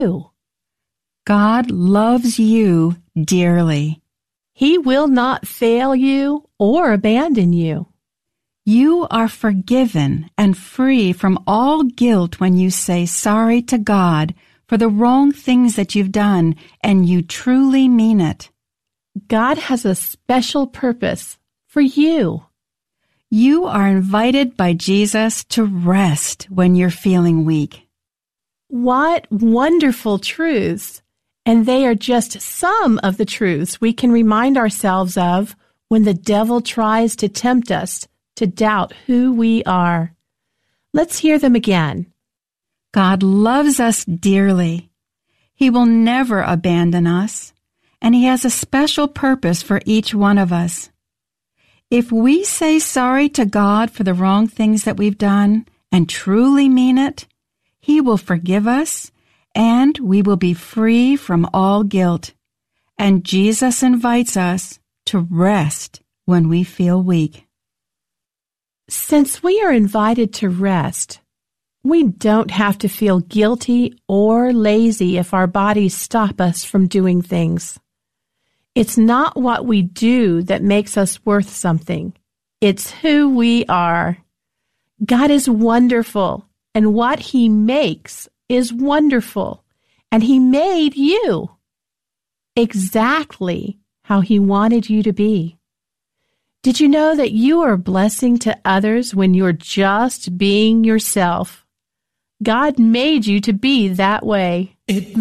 God loves you dearly. He will not fail you or abandon you. You are forgiven and free from all guilt when you say sorry to God for the wrong things that you've done, and you truly mean it. God has a special purpose for you. You are invited by Jesus to rest when you're feeling weak. What wonderful truths! And they are just some of the truths we can remind ourselves of when the devil tries to tempt us to doubt who we are. Let's hear them again. God loves us dearly. He will never abandon us, and He has a special purpose for each one of us. If we say sorry to God for the wrong things that we've done and truly mean it, He will forgive us, and we will be free from all guilt. And Jesus invites us to rest when we feel weak. Since we are invited to rest, we don't have to feel guilty or lazy if our bodies stop us from doing things. It's not what we do that makes us worth something. It's who we are. God is wonderful, and what He makes is wonderful, and He made you exactly how He wanted you to be. Did you know that you are a blessing to others when you're just being yourself? God made you to be that way.